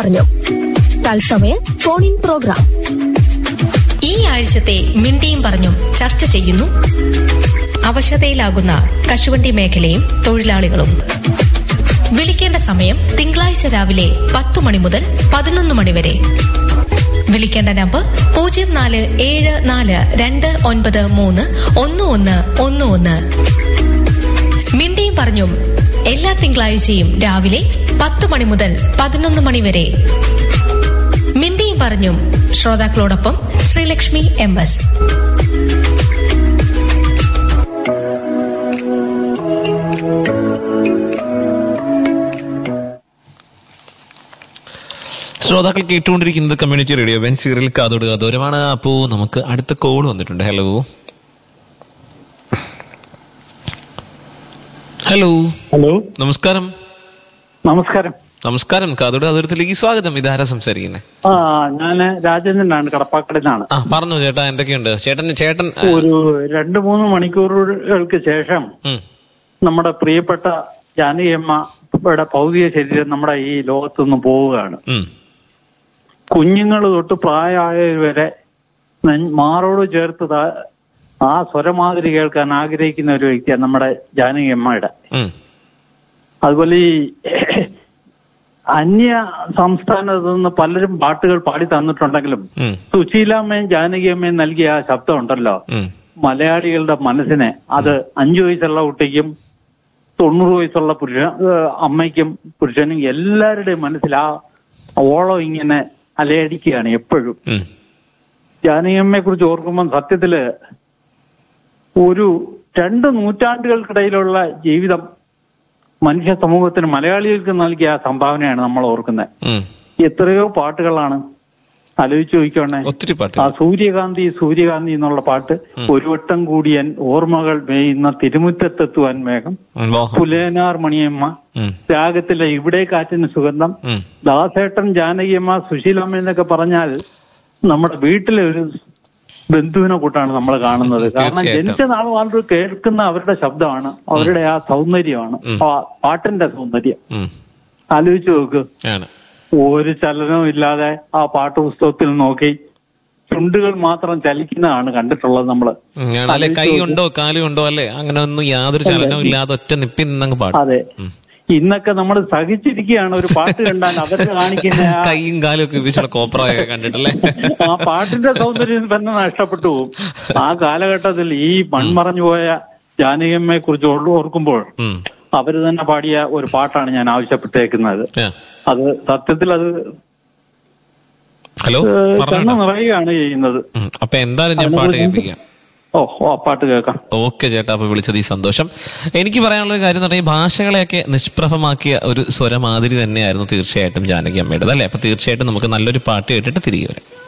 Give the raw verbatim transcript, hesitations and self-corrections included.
പറഞ്ഞു തത്സമയ phone in programme. ഈ ആഴ്ചത്തെ മിണ്ടിയും പറഞ്ഞും ചർച്ച ചെയ്യുന്നു അവശതയിലാകുന്ന കശുവണ്ടി മേഖലയും തൊഴിലാളികളും. വിളിക്കേണ്ട സമയം തിങ്കളാഴ്ച രാവിലെ പത്തു മണി മുതൽ പതിനൊന്ന് മണി വരെ. വിളിക്കേണ്ട നമ്പർ പൂജ്യം നാല് ഏഴ് നാല് രണ്ട് ഒൻപത് മൂന്ന് ഒന്ന് ഒന്ന് ഒന്ന് ഒന്ന്. മിണ്ടിയും പറഞ്ഞും എല്ലാ തിങ്കളാഴ്ചയും രാവിലെ പത്തു മണി മുതൽ പതിനൊന്ന് മണി വരെ. മിണ്ടിയും പറഞ്ഞും ശ്രോതാക്കളോടൊപ്പം ശ്രീലക്ഷ്മി എം എസ്. ശ്രോതാക്കൾ കേട്ടുകൊണ്ടിരിക്കുന്നത് കമ്മ്യൂണിറ്റി റേഡിയോ വെൻ സീറിയൽ കാതോട് കാതോരമാണ്. അപ്പോ നമുക്ക് അടുത്ത കോൾ വന്നിട്ടുണ്ട്. ഹലോ ഹലോ ഹലോ നമസ്കാരം. നമസ്കാരം. നമസ്കാരം. കാതോട് കാതോരത്തിലേക്ക് സ്വാഗതം. ഇതാരാ സംസാരിക്കുന്നത്? ആ ഞാന് രാജേന്ദ്രനാണ്, കടപ്പാക്കടനാണ്. ആ പറഞ്ഞു ചേട്ടാ, എന്തൊക്കെയുണ്ട്? ചേട്ടൻ ചേട്ടൻ ഒരു രണ്ടു മൂന്ന് മണിക്കൂറുകൾക്ക് ശേഷം നമ്മുടെ പ്രിയപ്പെട്ട ജാനകിയമ്മയുടെ ഭൗതിക ശരീരം നമ്മുടെ ഈ ലോകത്തുനിന്ന് പോവുകയാണ്. കുഞ്ഞുങ്ങൾ തൊട്ട് പ്രായമായവരെ മാറോട് ചേർത്ത് ആ സ്വരമാതിരി കേൾക്കാൻ ആഗ്രഹിക്കുന്ന ഒരു വ്യക്തിയാണ് നമ്മുടെ ജാനകിയമ്മയുടെ. അതുപോലെ ഈ അന്യ സംസ്ഥാനത്ത് നിന്ന് പലരും പാട്ടുകൾ പാടി തന്നിട്ടുണ്ടെങ്കിലും സുശീലാമ്മയും ജാനകിയമ്മയും നൽകിയ ആ ശബ്ദം ഉണ്ടല്ലോ, മലയാളികളുടെ മനസ്സിനെ അത് അഞ്ചു വയസ്സുള്ള കുട്ടിക്കും തൊണ്ണൂറ് വയസ്സുള്ള പുരുഷ അമ്മയ്ക്കും പുരുഷനും എല്ലാവരുടെയും മനസ്സിൽ ആ ഓളം ഇങ്ങനെ അലയടിക്കുകയാണ് എപ്പോഴും. ജാനകിയമ്മയെ കുറിച്ച് ഓർക്കുമ്പോൾ സത്യത്തില് ഒരു രണ്ട് നൂറ്റാണ്ടുകൾക്കിടയിലുള്ള ജീവിതം മനുഷ്യ സമൂഹത്തിന് മലയാളികൾക്ക് നൽകിയ ആ സംഭാവനയാണ് നമ്മൾ ഓർക്കുന്നത്. എത്രയോ പാട്ടുകളാണ് ആലോചിച്ച് നോക്കിക്കോണേ. ഒത്തിരി പാട്ട്. ആ സൂര്യകാന്തി സൂര്യകാന്തി എന്നുള്ള പാട്ട്, ഒരു വട്ടം കൂടിയൻ ഓർമ്മകൾ മേയുന്ന തിരുമുറ്റത്തെത്തുവാൻ വേഗം, പുലേനാർ മണിയമ്മ, രാഗത്തിലെ ഇവിടെ കാറ്റിന് സുഗന്ധം, ദാസേട്ടൻ ജാനകിയമ്മ, സുശീലമ്മ എന്നൊക്കെ പറഞ്ഞാൽ നമ്മുടെ വീട്ടിലെ ഒരു ബന്ധുവിനെ കൂട്ടാണ് നമ്മൾ കാണുന്നത്. കാരണം ജനിച്ച നാൾ മുതൽ കേൾക്കുന്ന അവരുടെ ശബ്ദമാണ്, അവരുടെ ആ സൗന്ദര്യമാണ്, ആ പാട്ടിന്റെ സൗന്ദര്യം. ആലോചിച്ച് നോക്ക്, ഒരു ചലനവും ഇല്ലാതെ ആ പാട്ടുപുസ്തകത്തിൽ നോക്കി ചുണ്ടുകൾ മാത്രം ചലിക്കുന്നതാണ് കണ്ടിട്ടുള്ളത് നമ്മള്. കൈ ഉണ്ടോ കാലുണ്ടോ അല്ലെ, അങ്ങനെ ഒന്നും യാതൊരു ചലനവും ഇല്ലാതെ ഒറ്റ നിപ്പി നിന്നങ്ങ് പാടും. അതെ, ഇന്നൊക്കെ നമ്മൾ സഹിച്ചിരിക്കുകയാണ് ഒരു പാട്ട് കണ്ടാൽ അവര് കാണിക്കുന്ന കൈയും കാലും ഒക്കെ കോപ്രയൊക്കെ കണ്ടിട്ടല്ലേ, ആ പാട്ടിന്റെ സൗന്ദര്യം തന്നെ നഷ്ടപ്പെട്ടു പോകും. ആ കാലഘട്ടത്തിൽ ഈ മൺമറഞ്ഞു പോയ ജാനകിയമ്മയെ കുറിച്ച് ഓർക്കുമ്പോൾ അവര് തന്നെ പാടിയ ഒരു പാട്ടാണ് ഞാൻ ആവശ്യപ്പെട്ടേക്കുന്നത്. അത് സത്യത്തിൽ അത് കണ്ണ് നിറയുകയാണ് ചെയ്യുന്നത്. അപ്പൊ എന്തായാലും ഞാൻ പാട്ട് കേൾപ്പിക്കാം. ഓ ഓ പാട്ട് കേൾക്കാം. ഓക്കെ ചേട്ടാ, അപ്പൊ വിളിച്ചത് ഈ സന്തോഷം. എനിക്ക് പറയാനുള്ള കാര്യം എന്ന് പറഞ്ഞാൽ ഭാഷകളെയൊക്കെ നിഷ്പ്രഭമാക്കിയ ഒരു സ്വരമാതിരി തന്നെയായിരുന്നു തീർച്ചയായിട്ടും ജാനകിയമ്മയുടെ, അല്ലേ? അപ്പൊ തീർച്ചയായിട്ടും നമുക്ക് നല്ലൊരു പാട്ട് കേട്ടിട്ട് തിരികെ വരാം.